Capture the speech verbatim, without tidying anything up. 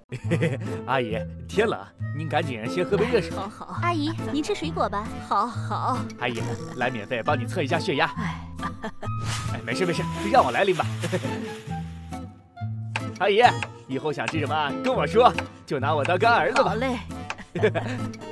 阿姨，天冷，您赶紧先喝杯热水。 好好， 阿姨，您吃水果吧。 好好。 阿姨，来免费帮你测一下血压。 哎， 哎，没事没事，让我来拎吧。阿姨，以后想吃什么跟我说，就拿我当干儿子吧。 好嘞。